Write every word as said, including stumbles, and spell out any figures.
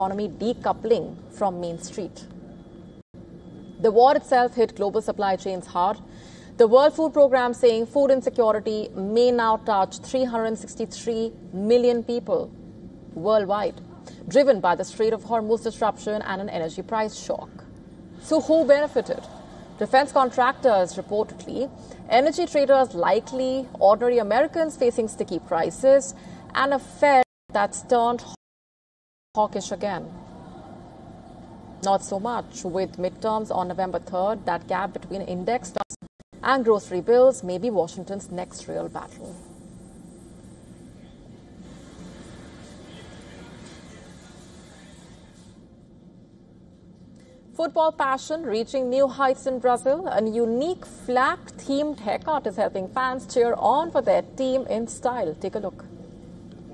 economy decoupling from Main Street. The war itself hit global supply chains hard. The World Food Programme saying food insecurity may now touch three hundred sixty-three million people worldwide, driven by the Strait of Hormuz disruption and an energy price shock. So who benefited? Defense contractors reportedly, energy traders likely, ordinary Americans facing sticky prices, and a Fed that's turned hawkish again. Not so much. With midterms on November third, that gap between index stocks and grocery bills may be Washington's next real battle. Football passion reaching new heights in Brazil. A unique flag-themed haircut is helping fans cheer on for their team in style. Take a look.